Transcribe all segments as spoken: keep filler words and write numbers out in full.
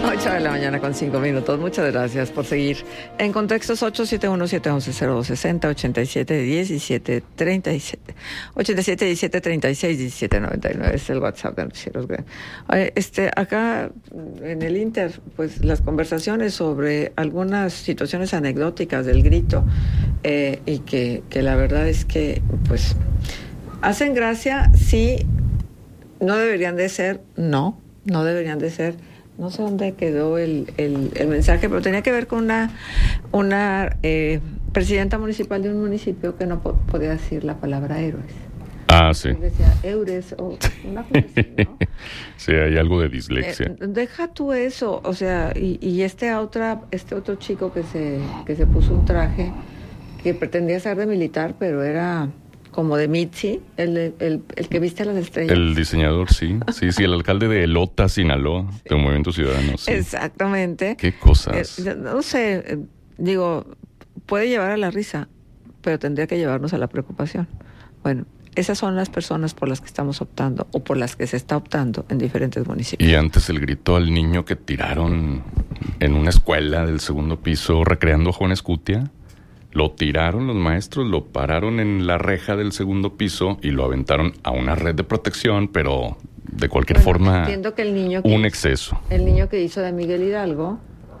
ocho de la mañana con cinco minutos. Muchas gracias por seguir en Contextos. Ocho siete uno, siete uno uno, cero dos seis cero, ochenta y siete diecisiete treinta y siete, ochenta y siete diecisiete treinta y seis, diecisiete noventa y nueve es el WhatsApp de Noticieros G R. Este, acá en el Inter, pues las conversaciones sobre algunas situaciones anecdóticas del grito eh, y que, que la verdad es que pues hacen gracia, sí, no deberían de ser, no, no deberían de ser. No sé dónde quedó el, el, el mensaje, pero tenía que ver con una, una eh, presidenta municipal de un municipio que no po- podía decir la palabra héroes. Ah, sí. Decía eures o una cosa así, ¿no? Sí, hay algo de dislexia. Eh, deja tú eso, o sea, y, y este otra, este otro chico que se, que se puso un traje que pretendía ser de militar, pero era como de Mitzi, el, el, el que viste a las estrellas. El diseñador, sí. Sí, sí, el alcalde de Elota, Sinaloa, sí. De Movimiento Ciudadano, sí. Exactamente. Qué cosas. Eh, no sé, eh, digo, puede llevar a la risa, pero tendría que llevarnos a la preocupación. Bueno, esas son las personas por las que estamos optando o por las que se está optando en diferentes municipios. Y antes el grito al niño que tiraron en una escuela del segundo piso recreando a Juan Escutia. Lo tiraron los maestros, lo pararon en la reja del segundo piso y lo aventaron a una red de protección, pero de cualquier bueno, forma, entiendo que el niño que un hizo, exceso. El niño que hizo de Miguel Hidalgo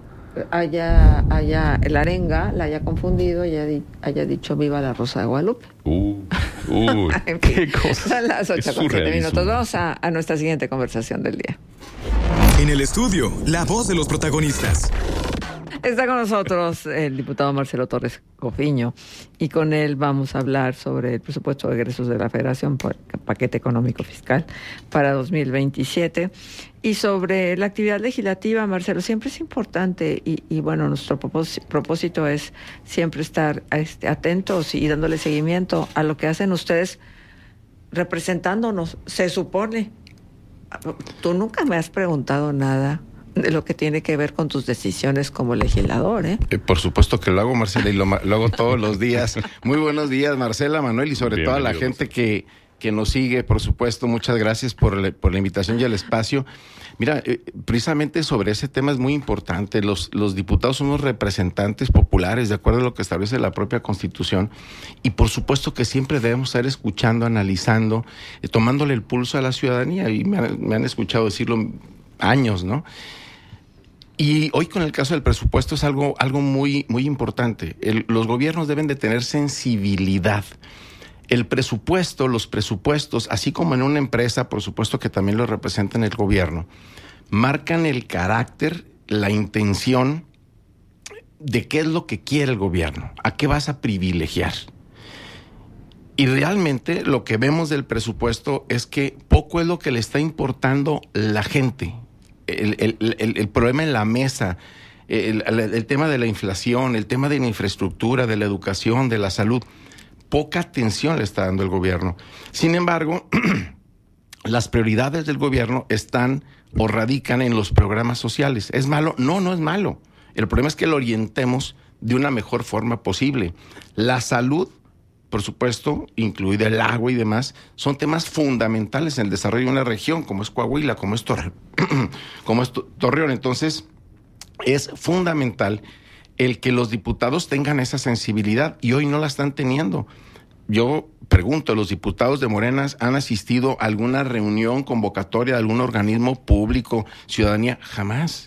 haya, haya el arenga, la haya confundido y haya, haya dicho viva la Rosa de Guadalupe. Uh, uh, en fin, qué cosa. Son las ocho con siete minutos. Vamos a, a nuestra siguiente conversación del día. En el estudio, la voz de los protagonistas. Está con nosotros el diputado Marcelo Torres Cofiño y con él vamos a hablar sobre el presupuesto de egresos de la Federación por el paquete económico fiscal para dos mil veintisiete y sobre la actividad legislativa. Marcelo, siempre es importante y, y bueno, nuestro propósito, propósito es siempre estar este, atentos y dándole seguimiento a lo que hacen ustedes representándonos, se supone. Tú nunca me has preguntado nada de lo que tiene que ver con tus decisiones como legislador, ¿eh? Eh, por supuesto que lo hago, Marcela, y lo, lo hago todos los días. Muy buenos días, Marcela, Manuel, y sobre todo a la gente que, que nos sigue, por supuesto. Muchas gracias por, le, por la invitación y el espacio. Mira, eh, precisamente sobre ese tema es muy importante. Los, los diputados somos representantes populares, de acuerdo a lo que establece la propia Constitución, y por supuesto que siempre debemos estar escuchando, analizando, eh, tomándole el pulso a la ciudadanía, y me han, me han escuchado decirlo años, ¿no? Y hoy con el caso del presupuesto es algo, algo muy, muy importante. El, los gobiernos deben de tener sensibilidad. El presupuesto, los presupuestos, así como en una empresa, por supuesto que también lo representan el gobierno, marcan el carácter, la intención de qué es lo que quiere el gobierno, a qué vas a privilegiar. Y realmente lo que vemos del presupuesto es que poco es lo que le está importando la gente. El, el, el, el problema en la mesa, el, el, el tema de la inflación, el tema de la infraestructura, de la educación, de la salud, poca atención le está dando el gobierno. Sin embargo, las prioridades del gobierno están o radican en los programas sociales. ¿Es malo? No, no es malo. El problema es que lo orientemos de una mejor forma posible. La salud, por supuesto, incluida el agua y demás, son temas fundamentales en el desarrollo de una región, como es Coahuila, como es, Torre, como es Torreón. Entonces, es fundamental el que los diputados tengan esa sensibilidad, y hoy no la están teniendo. Yo pregunto, ¿los diputados de Morena han asistido a alguna reunión, convocatoria de algún organismo público, ciudadanía? Jamás.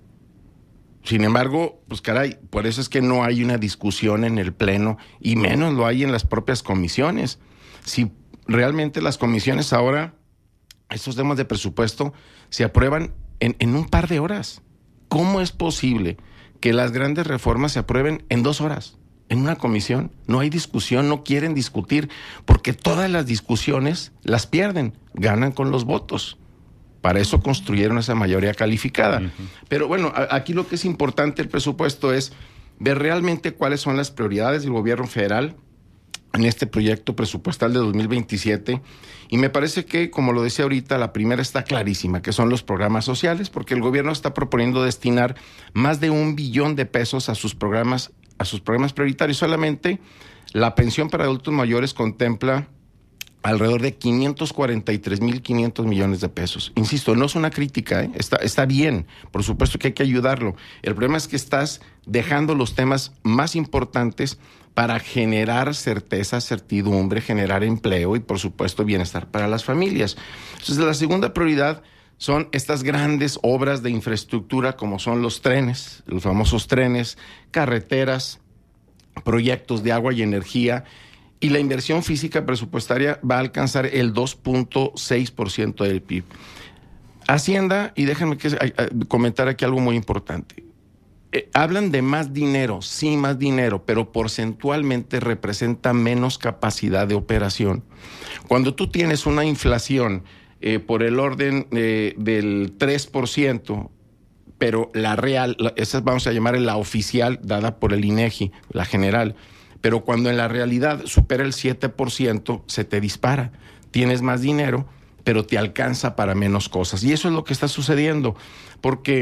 Sin embargo, pues caray, por eso es que no hay una discusión en el Pleno, y menos lo hay en las propias comisiones. Si realmente las comisiones ahora, estos temas de presupuesto, se aprueban en, en un par de horas. ¿Cómo es posible que las grandes reformas se aprueben en dos horas? En una comisión no hay discusión, no quieren discutir, porque todas las discusiones las pierden, ganan con los votos. Para eso construyeron esa mayoría calificada. Uh-huh. Pero bueno, a, aquí lo que es importante el presupuesto es ver realmente cuáles son las prioridades del gobierno federal en este proyecto presupuestal de dos mil veintisiete. Y me parece que, como lo decía ahorita, la primera está clarísima, que son los programas sociales, porque el gobierno está proponiendo destinar más de un billón de pesos a sus programas, a sus programas prioritarios. Solamente la pensión para adultos mayores contempla alrededor de quinientos cuarenta y tres mil quinientos millones de pesos. Insisto, no es una crítica, ¿eh? está, está bien, por supuesto que hay que ayudarlo. El problema es que estás dejando los temas más importantes para generar certeza, certidumbre, generar empleo y, por supuesto, bienestar para las familias. Entonces, la segunda prioridad son estas grandes obras de infraestructura como son los trenes, los famosos trenes, carreteras, proyectos de agua y energía, y la inversión física presupuestaria va a alcanzar el dos punto seis por ciento del P I B. Hacienda, y déjenme que, a, a, comentar aquí algo muy importante. Eh, hablan de más dinero, sí, más dinero, pero porcentualmente representa menos capacidad de operación. Cuando tú tienes una inflación eh, por el orden eh, del tres por ciento, pero la real, la, esa vamos a llamar la oficial, dada por el INEGI, la general, pero cuando en la realidad supera el siete por ciento, se te dispara. Tienes más dinero, pero te alcanza para menos cosas. Y eso es lo que está sucediendo, porque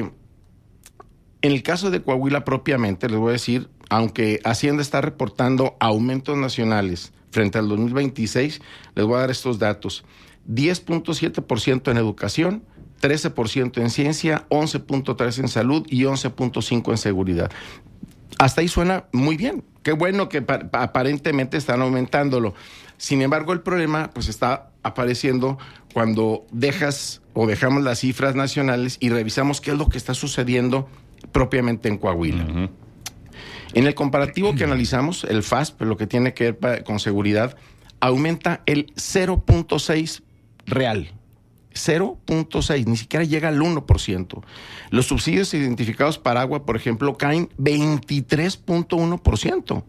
en el caso de Coahuila propiamente, les voy a decir, aunque Hacienda está reportando aumentos nacionales frente al dos mil veintiséis, les voy a dar estos datos. diez punto siete por ciento en educación, trece por ciento en ciencia, once punto tres por ciento en salud y once punto cinco por ciento en seguridad. Hasta ahí suena muy bien. Qué bueno que pa- aparentemente están aumentándolo. Sin embargo, el problema pues está apareciendo cuando dejas o dejamos las cifras nacionales y revisamos qué es lo que está sucediendo propiamente en Coahuila. Uh-huh. En el comparativo que analizamos, el F A S P, lo que tiene que ver pa- con seguridad, aumenta el cero punto seis real. cero punto seis, ni siquiera llega al uno por ciento. Los subsidios identificados para agua, por ejemplo, caen veintitrés punto uno por ciento.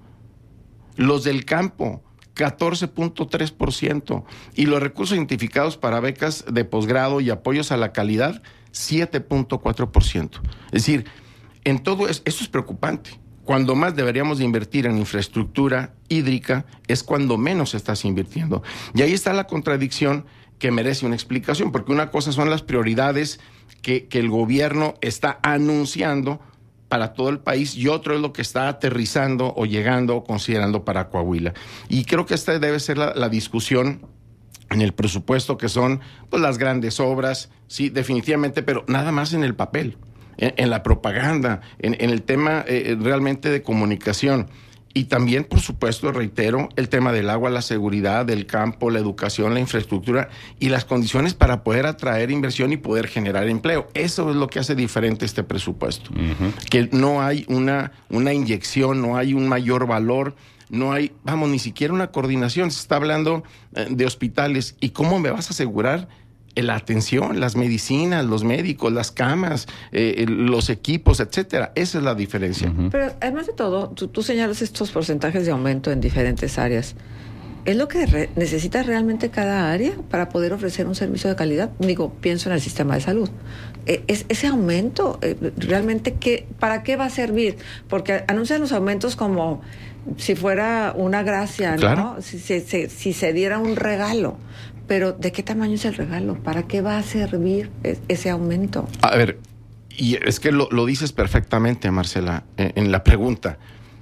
Los del campo, catorce punto tres por ciento. Y los recursos identificados para becas de posgrado y apoyos a la calidad, siete punto cuatro por ciento. Es decir, en todo eso, eso es preocupante. Cuando más deberíamos de invertir en infraestructura hídrica, es cuando menos estás invirtiendo. Y ahí está la contradicción que merece una explicación, porque una cosa son las prioridades que, que el gobierno está anunciando para todo el país y otro es lo que está aterrizando o llegando o considerando para Coahuila. Y creo que esta debe ser la, la discusión en el presupuesto, que son pues las grandes obras, sí, definitivamente, pero nada más en el papel, en, en la propaganda, en, en el tema eh, realmente de comunicación. Y también, por supuesto, reitero, el tema del agua, la seguridad, del campo, la educación, la infraestructura y las condiciones para poder atraer inversión y poder generar empleo. Eso es lo que hace diferente este presupuesto. Uh-huh. Que no hay una, una inyección, no hay un mayor valor, no hay, vamos, ni siquiera una coordinación. Se está hablando eh, de hospitales. ¿Y cómo me vas a asegurar la atención, las medicinas, los médicos, las camas, eh, los equipos, etcétera? Esa es la diferencia. Uh-huh. Pero además de todo, tú, tú señalas estos porcentajes de aumento en diferentes áreas. ¿Es lo que re- necesita realmente cada área para poder ofrecer un servicio de calidad? Digo, pienso en el sistema de salud. Eh, es, ese aumento, eh, realmente, ¿qué, ¿para qué va a servir? Porque anuncian los aumentos como si fuera una gracia, claro. ¿no? Si, si, si, si se diera un regalo. Pero, ¿de qué tamaño es el regalo? ¿Para qué va a servir ese aumento? A ver, y es que lo, lo dices perfectamente, Marcela, en, en la pregunta.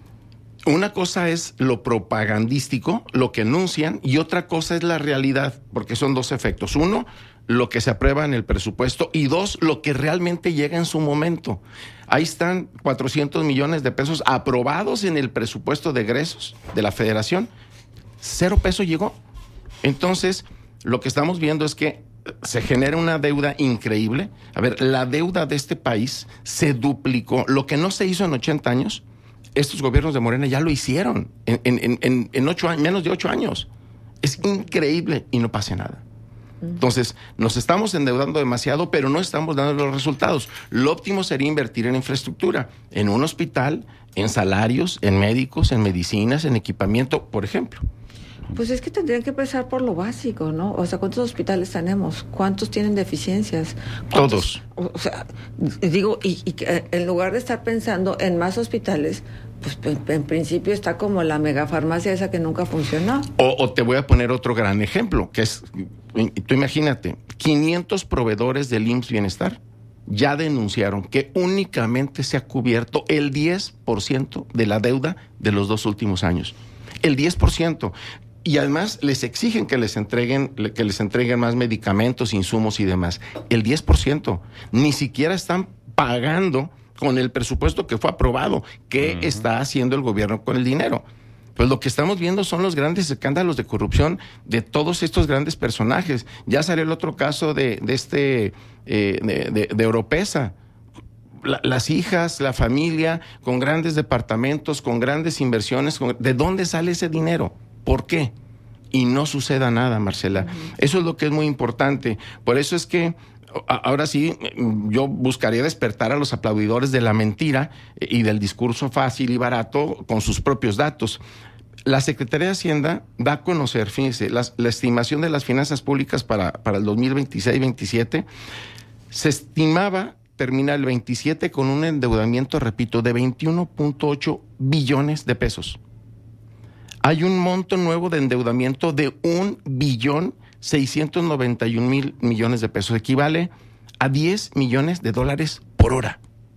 Una cosa es lo propagandístico, lo que anuncian, y otra cosa es la realidad, porque son dos efectos. Uno, lo que se aprueba en el presupuesto, y dos, lo que realmente llega en su momento. Ahí están cuatrocientos millones de pesos aprobados en el presupuesto de egresos de la Federación. Cero peso llegó. Entonces, lo que estamos viendo es que se genera una deuda increíble. A ver, la deuda de este país se duplicó. Lo que no se hizo en ochenta años, estos gobiernos de Morena ya lo hicieron en, en, en, en ocho años, menos de ocho años. Es increíble y no pasa nada. Entonces, nos estamos endeudando demasiado, pero no estamos dando los resultados. Lo óptimo sería invertir en infraestructura, en un hospital, en salarios, en médicos, en medicinas, en equipamiento, por ejemplo. Pues es que tendrían que empezar por lo básico, ¿no? O sea, ¿cuántos hospitales tenemos? ¿Cuántos tienen deficiencias? Todos. O sea, digo, y, y en lugar de estar pensando en más hospitales, pues en, en principio está como la megafarmacia esa que nunca funcionó. O, o te voy a poner otro gran ejemplo, que es, tú imagínate, quinientos proveedores del I M S S Bienestar ya denunciaron que únicamente se ha cubierto el diez por ciento de la deuda de los dos últimos años. El diez por ciento. Y además les exigen que les entreguen, que les entreguen más medicamentos, insumos y demás. El diez por ciento. Ni siquiera están pagando con el presupuesto que fue aprobado. ¿Qué uh-huh. está haciendo el gobierno con el dinero? Pues lo que estamos viendo son los grandes escándalos de corrupción de todos estos grandes personajes. Ya salió el otro caso de, de este eh, de, de, de Oropesa. La, las hijas, la familia, con grandes departamentos, con grandes inversiones. Con, ¿de dónde sale ese dinero? ¿Por qué? Y no suceda nada, Marcela. Uh-huh. Eso es lo que es muy importante. Por eso es que ahora sí, yo buscaría despertar a los aplaudidores de la mentira y del discurso fácil y barato con sus propios datos. La Secretaría de Hacienda da a conocer, fíjense, la, la estimación de las finanzas públicas para, para el dos mil veintiséis veintisiete, se estimaba terminar el veintisiete con un endeudamiento, repito, de veintiuno punto ocho billones de pesos. Hay un monto nuevo de endeudamiento de un billón seiscientos noventa y un mil millones de pesos. Equivale a diez millones de dólares por hora.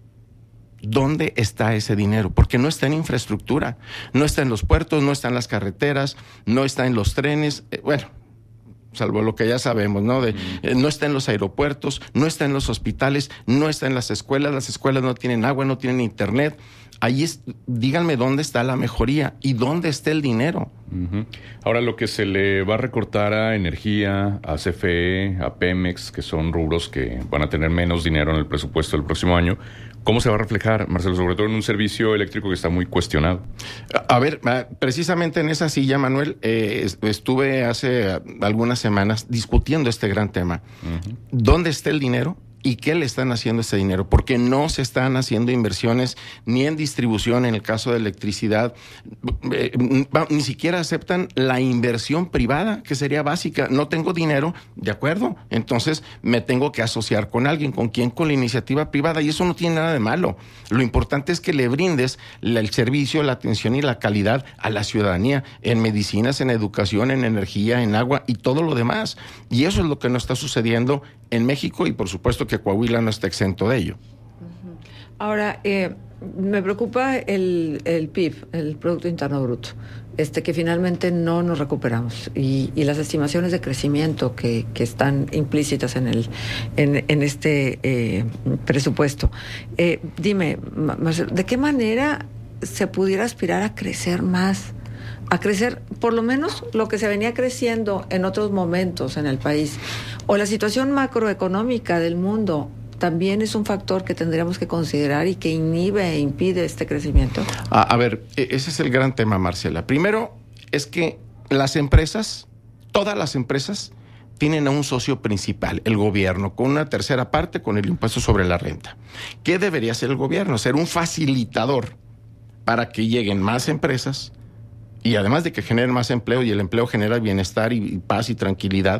¿Dónde está ese dinero? Porque no está en infraestructura, no está en los puertos, no está en las carreteras, no está en los trenes, eh, bueno, salvo lo que ya sabemos, ¿no? De, eh, no está en los aeropuertos, no está en los hospitales, no está en las escuelas, las escuelas no tienen agua, no tienen internet. Ahí es, díganme dónde está la mejoría y dónde está el dinero. Uh-huh. Ahora, lo que se le va a recortar a energía, a C F E, a Pemex, que son rubros que van a tener menos dinero en el presupuesto del próximo año, ¿cómo se va a reflejar, Marcelo? Sobre todo en un servicio eléctrico que está muy cuestionado. A ver, precisamente en esa silla, Manuel, eh, estuve hace algunas semanas discutiendo este gran tema. Uh-huh. ¿Dónde está el dinero? ¿Y qué le están haciendo ese dinero? Porque no se están haciendo inversiones ni en distribución, en el caso de electricidad, eh, ni siquiera aceptan la inversión privada, que sería básica. No tengo dinero, de acuerdo, entonces me tengo que asociar con alguien. ¿Con quién? Con la iniciativa privada, y eso no tiene nada de malo. Lo importante es que le brindes la, el servicio, la atención y la calidad a la ciudadanía, en medicinas, en educación, en energía, en agua y todo lo demás. Y eso es lo que no está sucediendo en México, y por supuesto que Coahuila no está exento de ello. Ahora, eh, me preocupa el, el P I B, el Producto Interno Bruto, este que finalmente no nos recuperamos, y, y las estimaciones de crecimiento que, que están implícitas en el en, en este eh, presupuesto. Eh, dime, Marcelo, ¿de qué manera se pudiera aspirar a crecer más? A crecer por lo menos lo que se venía creciendo en otros momentos en el país. O la situación macroeconómica del mundo también es un factor que tendríamos que considerar y que inhibe e impide este crecimiento. A, a ver, ese es el gran tema, Marcela. Primero es que las empresas, todas las empresas, tienen a un socio principal, el gobierno, con una tercera parte, con el impuesto sobre la renta. ¿Qué debería hacer el gobierno? Ser un facilitador para que lleguen más empresas, y además de que generen más empleo, y el empleo genera bienestar y, y paz y tranquilidad,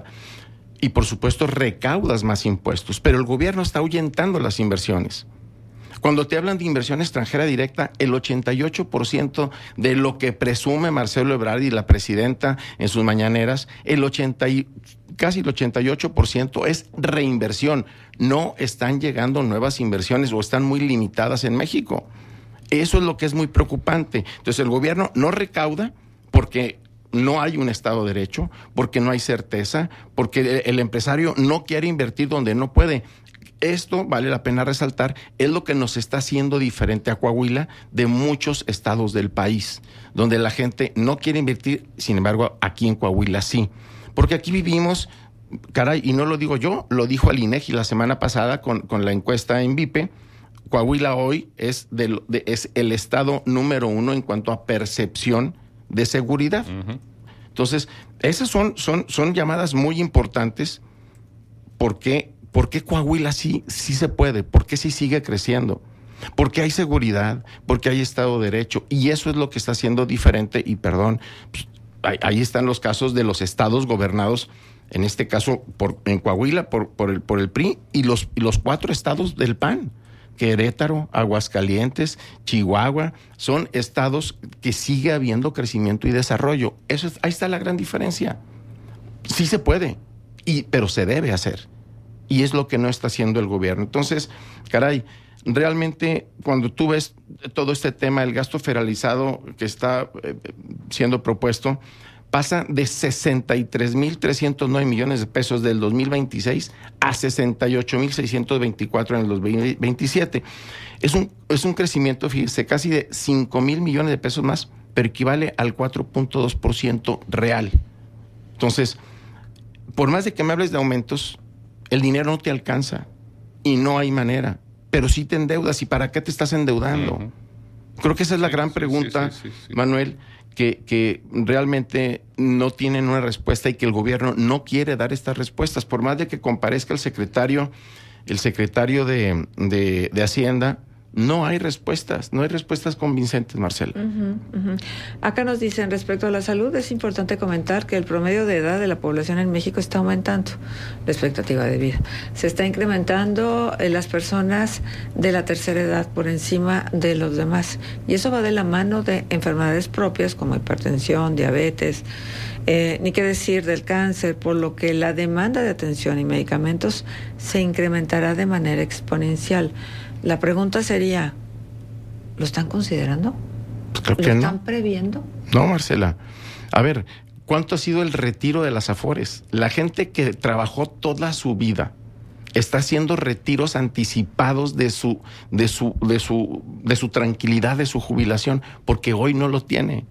y por supuesto recaudas más impuestos, pero el gobierno está ahuyentando las inversiones. Cuando te hablan de inversión extranjera directa, el ochenta y ocho por ciento de lo que presume Marcelo Ebrard y la presidenta en sus mañaneras, el ochenta y, casi el ochenta y ocho por ciento es reinversión. No están llegando nuevas inversiones o están muy limitadas en México. Eso es lo que es muy preocupante. Entonces el gobierno no recauda porque no hay un Estado de Derecho, porque no hay certeza, porque el empresario no quiere invertir donde no puede. Esto, vale la pena resaltar, es lo que nos está haciendo diferente a Coahuila de muchos estados del país, donde la gente no quiere invertir, sin embargo, aquí en Coahuila sí. Porque aquí vivimos, caray, y no lo digo yo, lo dijo el INEGI la semana pasada con, con la encuesta en Vipe. Coahuila hoy es, de, de, es el estado número uno en cuanto a percepción de seguridad. Uh-huh. Entonces, esas son, son, son llamadas muy importantes. ¿Por qué, por qué Coahuila sí, sí se puede? ¿Por qué sí sigue creciendo? Porque hay seguridad, porque hay Estado de Derecho, y eso es lo que está haciendo diferente. Y perdón, pues, ahí, ahí están los casos de los estados gobernados, en este caso por, en Coahuila por, por, el, por el P R I, y los, y los cuatro estados del P A N. Querétaro, Aguascalientes, Chihuahua, son estados que sigue habiendo crecimiento y desarrollo. Eso es, ahí está la gran diferencia. Sí se puede, y, pero se debe hacer. Y es lo que no está haciendo el gobierno. Entonces, caray, realmente cuando tú ves todo este tema, el gasto federalizado que está eh, siendo propuesto, pasa de sesenta y tres mil trescientos nueve millones de pesos del dos mil veintiséis a sesenta y ocho mil seiscientos veinticuatro en el dos mil veintisiete. Es un, es un crecimiento, fíjese, casi de cinco mil millones de pesos más, pero equivale al cuatro punto dos por ciento real. Entonces, por más de que me hables de aumentos, el dinero no te alcanza y no hay manera, pero sí te endeudas. ¿Y para qué te estás endeudando? Uh-huh. Creo que esa es la sí, gran pregunta, sí, sí, sí, sí. Manuel, que, que realmente no tienen una respuesta y que el gobierno no quiere dar estas respuestas. Por más de que comparezca el secretario, el secretario de, de, de Hacienda, no hay respuestas, no hay respuestas convincentes, Marcela. Uh-huh, uh-huh. Acá nos dicen, respecto a la salud, es importante comentar que el promedio de edad de la población en México está aumentando, la expectativa de vida. Se está incrementando en las personas de la tercera edad por encima de los demás. Y eso va de la mano de enfermedades propias como hipertensión, diabetes, eh, ni qué decir del cáncer, por lo que la demanda de atención y medicamentos se incrementará de manera exponencial. La pregunta sería, ¿lo están considerando? Pues creo que ¿Lo no. están previendo? No, Marcela. A ver, ¿cuánto ha sido el retiro de las Afores? La gente que trabajó toda su vida está haciendo retiros anticipados de su, de su, de su, de su tranquilidad, de su jubilación, porque hoy no lo tiene.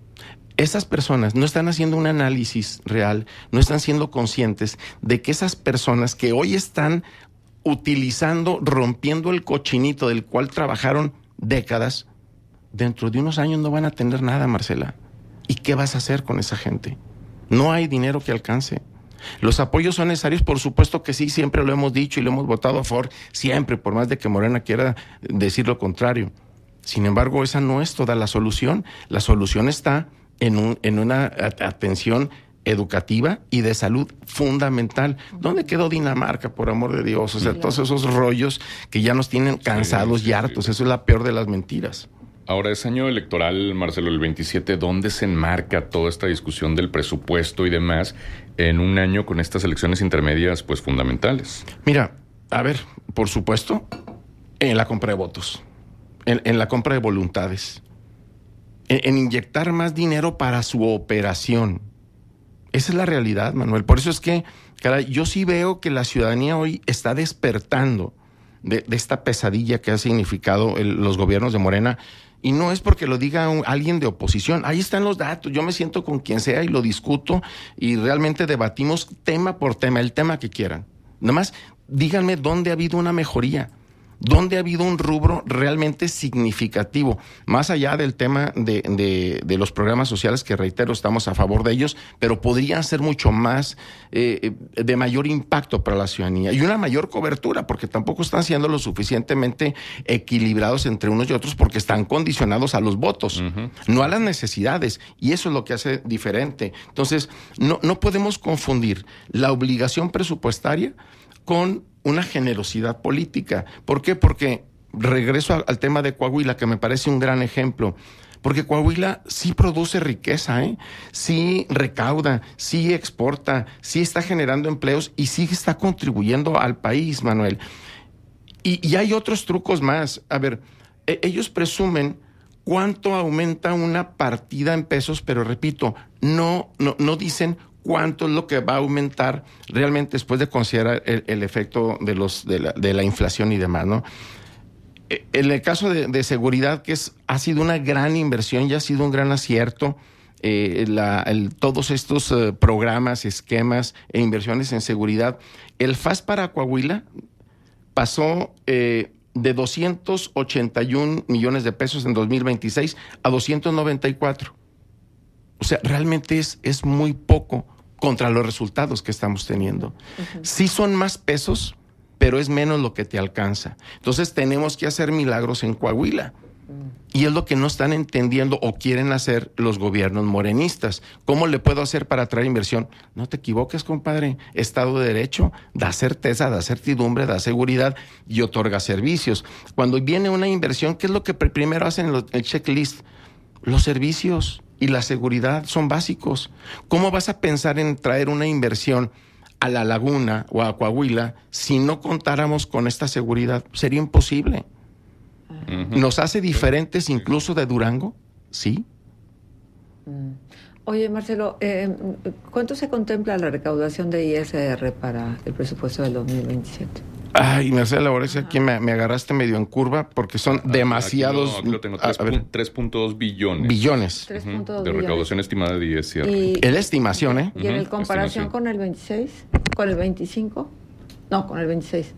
Esas personas no están haciendo un análisis real, no están siendo conscientes de que esas personas que hoy están utilizando, rompiendo el cochinito del cual trabajaron décadas, dentro de unos años no van a tener nada, Marcela. ¿Y qué vas a hacer con esa gente? No hay dinero que alcance. ¿Los apoyos son necesarios? Por supuesto que sí, siempre lo hemos dicho y lo hemos votado a favor, siempre, por más de que Morena quiera decir lo contrario. Sin embargo, esa no es toda la solución. La solución está en, un, en una atención educativa y de salud fundamental. ¿Dónde quedó Dinamarca, por amor de Dios? O sea, claro. Todos esos rollos que ya nos tienen cansados sí, sí, y hartos. Sí. Eso es la peor de las mentiras. Ahora, ese año electoral, Marcelo, el veintisiete, ¿dónde se enmarca toda esta discusión del presupuesto y demás en un año con estas elecciones intermedias, pues, fundamentales? Mira, a ver, por supuesto, en la compra de votos, en, en la compra de voluntades, en, en inyectar más dinero para su operación. Esa es la realidad, Manuel. Por eso es que, caray, yo sí veo que la ciudadanía hoy está despertando de, de esta pesadilla que ha significado el, los gobiernos de Morena. Y no es porque lo diga un, alguien de oposición. Ahí están los datos. Yo me siento con quien sea y lo discuto y realmente debatimos tema por tema, el tema que quieran. Nada más díganme dónde ha habido una mejoría. ¿Dónde ha habido un rubro realmente significativo? Más allá del tema de, de, de los programas sociales, que reitero, estamos a favor de ellos, pero podrían ser mucho más, eh, de mayor impacto para la ciudadanía y una mayor cobertura, porque tampoco están siendo lo suficientemente equilibrados entre unos y otros, porque están condicionados a los votos, uh-huh. no a las necesidades, y eso es lo que hace diferente. Entonces, no, no podemos confundir la obligación presupuestaria con una generosidad política. ¿Por qué? Porque regreso al, al tema de Coahuila, que me parece un gran ejemplo. Porque Coahuila sí produce riqueza, ¿eh? Sí recauda, sí exporta, sí está generando empleos y sí está contribuyendo al país, Manuel. Y, y hay otros trucos más. A ver, eh, ellos presumen cuánto aumenta una partida en pesos, pero repito, no, no, no dicen cuánto es lo que va a aumentar realmente después de considerar el, el efecto de los de la, de la inflación y demás, ¿no? En el caso de, de seguridad, que es ha sido una gran inversión y ha sido un gran acierto, eh, la, el, todos estos uh, programas, esquemas e inversiones en seguridad. El F A S para Coahuila pasó eh, de doscientos ochenta y un millones de pesos en dos mil veintiséis a doscientos noventa y cuatro. O sea, realmente es, es muy poco contra los resultados que estamos teniendo. Uh-huh. Sí son más pesos, pero es menos lo que te alcanza. Entonces tenemos que hacer milagros en Coahuila. Uh-huh. Y es lo que no están entendiendo o quieren hacer los gobiernos morenistas. ¿Cómo le puedo hacer para atraer inversión? No te equivoques, compadre. Estado de Derecho da certeza, da certidumbre, da seguridad y otorga servicios. Cuando viene una inversión, ¿qué es lo que primero hacen en el checklist? Los servicios y la seguridad son básicos. ¿Cómo vas a pensar en traer una inversión a La Laguna o a Coahuila si no contáramos con esta seguridad? Sería imposible. Uh-huh. ¿Nos hace diferentes incluso de Durango? Sí. Uh-huh. Oye, Marcelo, eh, ¿cuánto se contempla la recaudación de I S R para el presupuesto del dos mil veintisiete? Ay, Marcela, ahora es aquí me, me agarraste medio en curva porque son ah, demasiados... Aquí lo, aquí lo tengo, tres punto dos billones. Billones. tres punto dos uh-huh, de recaudación billones. Estimada de I S R. Y, es la estimación, ¿eh? ¿Y en uh-huh, comparación estimación. Con el veintiséis? ¿Con el veinticinco? No, con el veintiséis.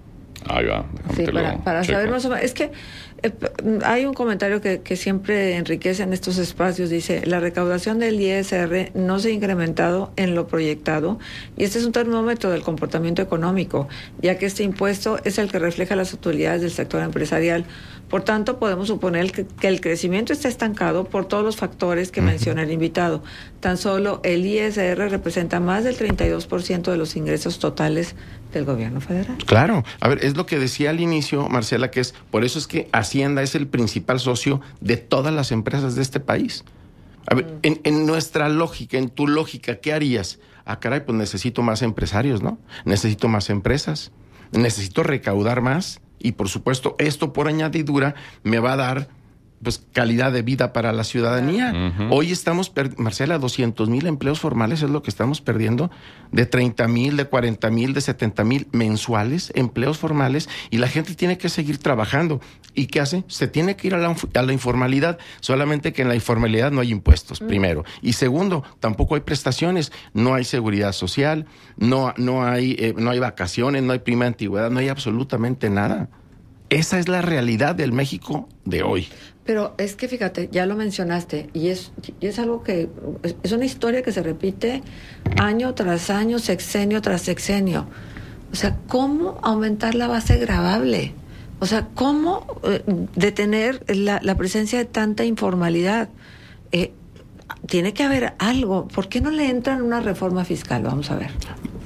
Ahí va. Sí, para, para saber más o menos. Es que eh, hay un comentario que, que siempre enriquece en estos espacios. Dice, la recaudación del I S R no se ha incrementado en lo proyectado y este es un termómetro del comportamiento económico, ya que este impuesto es el que refleja las utilidades del sector empresarial. Por tanto, podemos suponer que, que el crecimiento está estancado por todos los factores que uh-huh. menciona el invitado. Tan solo el I S R representa más del treinta y dos por ciento de los ingresos totales del gobierno federal. Claro. A ver, es lo que decía al inicio, Marcela, que es, por eso es que Hacienda es el principal socio de todas las empresas de este país. A ver, mm. en, en nuestra lógica, en tu lógica, ¿qué harías? Ah, caray, pues necesito más empresarios, ¿no? Necesito más empresas, necesito recaudar más y, por supuesto, esto por añadidura me va a dar pues calidad de vida para la ciudadanía. Uh-huh. Hoy estamos, per- Marcela, doscientos mil empleos formales es lo que estamos perdiendo, de treinta mil, de cuarenta mil, de setenta mil mensuales, empleos formales, y la gente tiene que seguir trabajando. ¿Y qué hace? Se tiene que ir a la, a la informalidad, solamente que en la informalidad no hay impuestos, uh-huh. primero. Y segundo, tampoco hay prestaciones, no hay seguridad social, no, no, hay, eh, no hay vacaciones, no hay prima de antigüedad, no hay absolutamente nada. Esa es la realidad del México de hoy. Pero es que fíjate, ya lo mencionaste, y es, y es algo que, es una historia que se repite año tras año, sexenio tras sexenio. O sea, ¿cómo aumentar la base gravable? O sea, ¿cómo eh, detener la, la presencia de tanta informalidad? Eh, tiene que haber algo. ¿Por qué no le entran una reforma fiscal? Vamos a ver.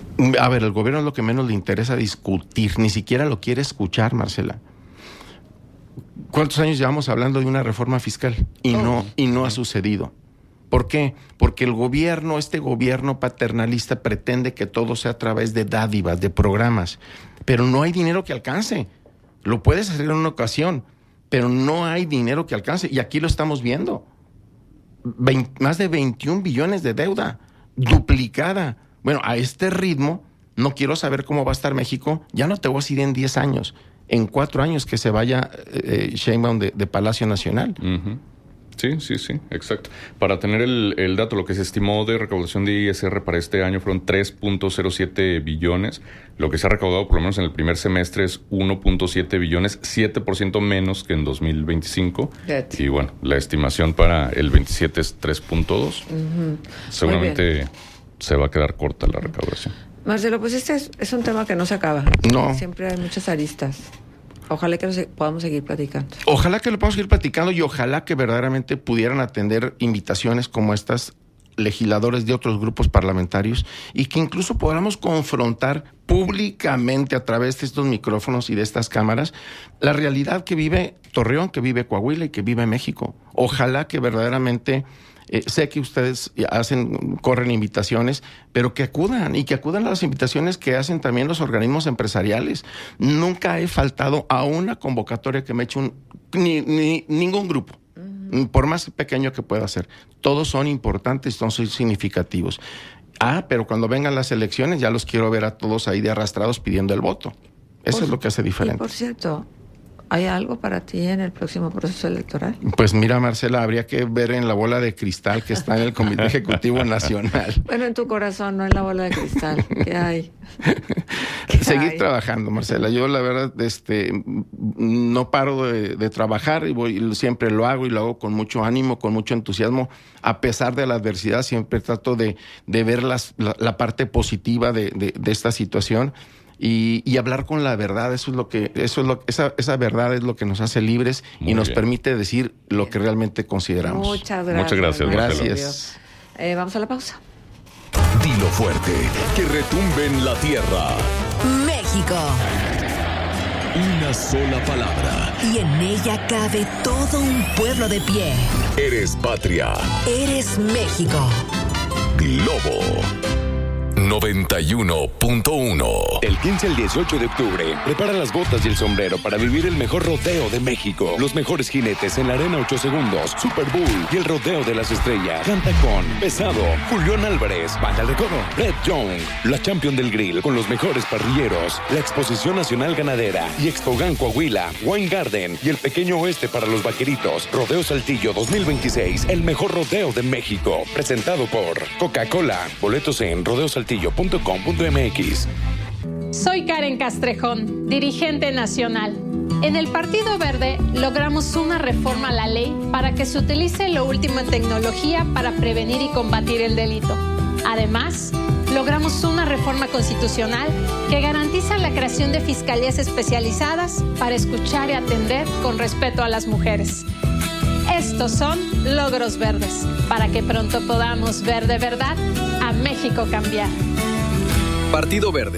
A ver, el gobierno es lo que menos le interesa discutir, ni siquiera lo quiere escuchar, Marcela. ¿Cuántos años llevamos hablando de una reforma fiscal? Y oh. no, y no ha sucedido. ¿Por qué? Porque el gobierno, este gobierno paternalista pretende que todo sea a través de dádivas, de programas, pero no hay dinero que alcance. Lo puedes hacer en una ocasión, pero no hay dinero que alcance. Y aquí lo estamos viendo. veinte, más de veintiún billones de deuda, duplicada. Bueno, a este ritmo, no quiero saber cómo va a estar México. Ya no te voy a decir en diez años. En cuatro años que se vaya eh, Sheinbaum de, de Palacio Nacional. Uh-huh. Sí, sí, sí, exacto. Para tener el, el dato, lo que se estimó de recaudación de I S R para este año fueron tres punto cero siete billones. Lo que se ha recaudado, por lo menos en el primer semestre, es uno punto siete billones, siete por ciento menos que en dos mil veinticinco. That's... Y bueno, la estimación para el veintisiete es tres punto dos. Uh-huh. Seguramente se va a quedar corta la recaudación. Marcelo, pues este es, es un tema que no se acaba. No. Siempre hay muchas aristas. Ojalá que lo se, podamos seguir platicando. Ojalá que lo podamos seguir platicando y ojalá que verdaderamente pudieran atender invitaciones como estas legisladores de otros grupos parlamentarios y que incluso podamos confrontar públicamente a través de estos micrófonos y de estas cámaras la realidad que vive Torreón, que vive Coahuila y que vive México. Ojalá que verdaderamente... Eh, sé que ustedes hacen, corren invitaciones, pero que acudan y que acudan a las invitaciones que hacen también los organismos empresariales. Nunca he faltado a una convocatoria que me eche un, ni, ni ningún grupo, uh-huh. por más pequeño que pueda ser. Todos son importantes, son significativos. Ah, pero cuando vengan las elecciones ya los quiero ver a todos ahí de arrastrados pidiendo el voto. Eso por, es lo que hace diferente. Y por cierto, ¿hay algo para ti en el próximo proceso electoral? Pues mira, Marcela, habría que ver en la bola de cristal que está en el Comité Ejecutivo Nacional. Bueno, en tu corazón, no en la bola de cristal. ¿Qué hay? ¿Qué Seguir hay? Trabajando, Marcela. Yo, la verdad, este, no paro de, de trabajar y voy, siempre lo hago y lo hago con mucho ánimo, con mucho entusiasmo. A pesar de la adversidad, siempre trato de, de ver las, la, la parte positiva de, de, de esta situación. Y, y hablar con la verdad, eso es lo que, eso es lo, esa, esa verdad es lo que nos hace libres Muy y nos bien. permite decir lo que realmente consideramos. Muchas gracias. Muchas gracias. Gracias. Eh, vamos a la pausa. Dilo fuerte, que retumbe en la tierra. México. Una sola palabra. Y en ella cabe todo un pueblo de pie. Eres patria. Eres México. Globo. noventa y uno punto uno. Del quince al dieciocho de octubre, prepara las botas y el sombrero para vivir el mejor rodeo de México. Los mejores jinetes en la Arena ocho segundos, Super Bowl y el Rodeo de las Estrellas. Canta con Pesado, Julián Álvarez, Banda de Recodo, Red Young, la Champion del Grill con los mejores parrilleros, la Exposición Nacional Ganadera y Expogan Coahuila, Wine Garden y el Pequeño Oeste para los vaqueritos. Rodeo Saltillo dos mil veintiséis, el mejor rodeo de México. Presentado por Coca-Cola. Boletos en rodeo saltillo punto com punto m x. Soy Karen Castrejón, dirigente nacional. En el Partido Verde logramos una reforma a la ley para que se utilice lo último en tecnología para prevenir y combatir el delito. Además, logramos una reforma constitucional que garantiza la creación de fiscalías especializadas para escuchar y atender con respeto a las mujeres. Estos son logros verdes, para que pronto podamos ver de verdad a México cambiar. Partido Verde.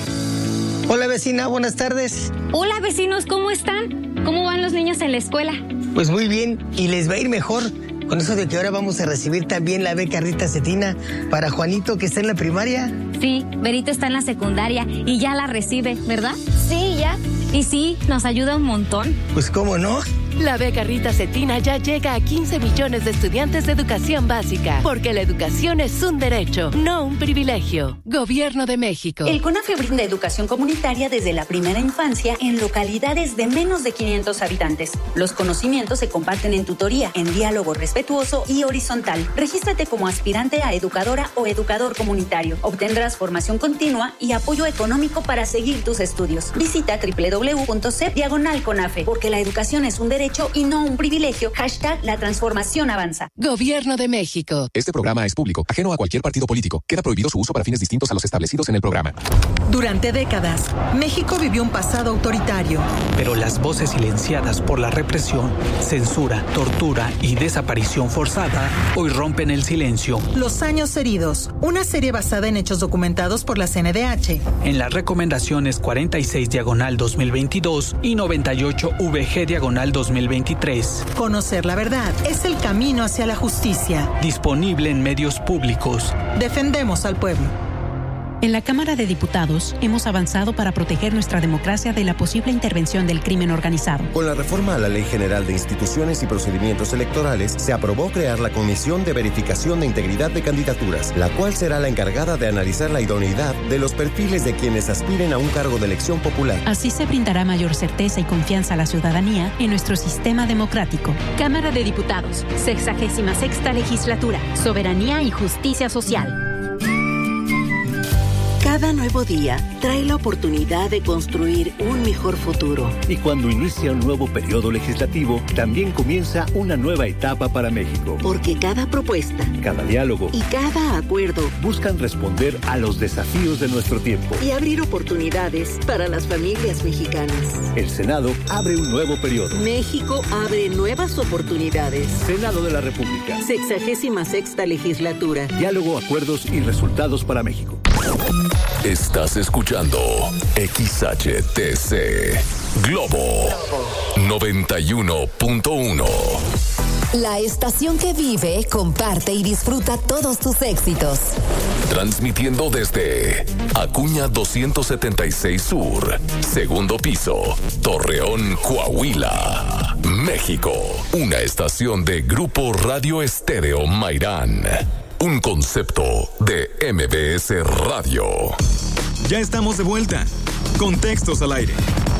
Hola vecina, buenas tardes. Hola vecinos, ¿cómo están? ¿Cómo van los niños en la escuela? Pues muy bien, y les va a ir mejor. Con eso de que ahora vamos a recibir también la beca Rita Cetina para Juanito, que está en la primaria. Sí, Berito está en la secundaria y ya la recibe, ¿verdad? Sí, ya. Y sí, nos ayuda un montón. Pues cómo no. La beca Rita Cetina ya llega a quince millones de estudiantes de educación básica, porque la educación es un derecho, no un privilegio. Gobierno de México. El CONAFE brinda educación comunitaria desde la primera infancia en localidades de menos de quinientos habitantes. Los conocimientos se comparten en tutoría, en diálogo respetuoso y horizontal. Regístrate como aspirante a educadora o educador comunitario. Obtendrás formación continua y apoyo económico para seguir tus estudios. Visita doble u doble u doble u punto c e p diagonal CONAFE, porque la educación es un derecho y no un privilegio. Hashtag la transformación avanza. Gobierno de México. Este programa es público, ajeno a cualquier partido político. Queda prohibido su uso para fines distintos a los establecidos en el programa. Durante décadas, México vivió un pasado autoritario. Pero las voces silenciadas por la represión, censura, tortura y desaparición forzada hoy rompen el silencio. Los años heridos, una serie basada en hechos documentados por la C N D H. En las recomendaciones cuarenta y seis diagonal dos mil veintidós y noventa y ocho V G diagonal dos mil veintitrés. Conocer la verdad es el camino hacia la justicia. Disponible en medios públicos. Defendemos al pueblo. En la Cámara de Diputados hemos avanzado para proteger nuestra democracia de la posible intervención del crimen organizado. Con la reforma a la Ley General de Instituciones y Procedimientos Electorales, se aprobó crear la Comisión de Verificación de Integridad de Candidaturas, la cual será la encargada de analizar la idoneidad de los perfiles de quienes aspiren a un cargo de elección popular. Así se brindará mayor certeza y confianza a la ciudadanía en nuestro sistema democrático. Cámara de Diputados, sexagésima sexta legislatura, soberanía y justicia social. Cada nuevo día trae la oportunidad de construir un mejor futuro. Y cuando inicia un nuevo periodo legislativo, también comienza una nueva etapa para México. Porque cada propuesta, cada diálogo y cada acuerdo buscan responder a los desafíos de nuestro tiempo y abrir oportunidades para las familias mexicanas. El Senado abre un nuevo periodo. México abre nuevas oportunidades. Senado de la República. Sexagésima sexta legislatura. Diálogo, acuerdos y resultados para México. Estás escuchando X H T C Globo noventa y uno punto uno. La estación que vive, comparte y disfruta todos tus éxitos. Transmitiendo desde Acuña doscientos setenta y seis Sur, segundo piso, Torreón, Coahuila, México. Una estación de Grupo Radio Estéreo Mairán. Un concepto de M B S Radio. Ya estamos de vuelta. Contextos al aire.